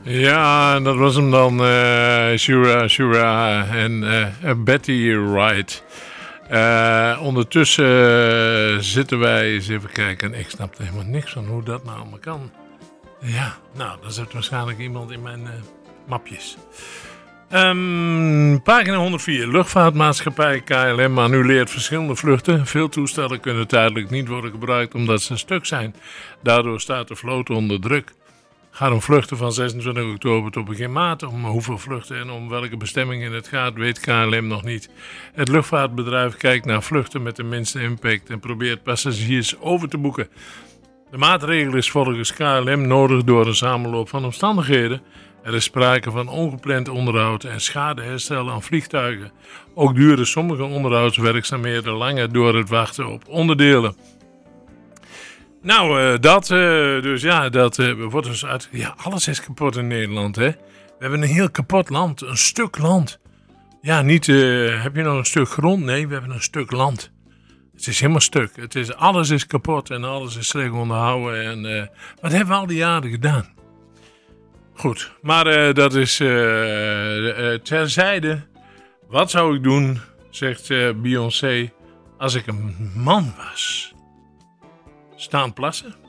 Ja, dat was hem dan. Shura en Betty Wright. Ondertussen zitten wij eens even kijken. Ik snap er helemaal niks van hoe dat nou allemaal kan. Ja, nou, dan zit waarschijnlijk iemand in mijn mapjes. Pagina 104. Luchtvaartmaatschappij KLM annuleert verschillende vluchten. Veel toestellen kunnen tijdelijk niet worden gebruikt omdat ze stuk zijn. Daardoor staat de vloot onder druk. Gaat om vluchten van 26 oktober tot begin maart. Om hoeveel vluchten en om welke bestemmingen het gaat, weet KLM nog niet. Het luchtvaartbedrijf kijkt naar vluchten met de minste impact en probeert passagiers over te boeken. De maatregel is volgens KLM nodig door een samenloop van omstandigheden. Er is sprake van ongepland onderhoud en schadeherstel aan vliegtuigen. Ook duren sommige onderhoudswerkzaamheden langer door het wachten op onderdelen. Nou, dat wordt dus uit... Ja, alles is kapot in Nederland, hè. We hebben een heel kapot land, een stuk land. Ja, niet, heb je nog een stuk grond? Nee, we hebben een stuk land. Het is helemaal stuk. Alles is kapot en alles is slecht onderhouden. En wat hebben we al die jaren gedaan? Goed, maar dat is terzijde. Wat zou ik doen, zegt Beyoncé, als ik een man was? Staan plassen?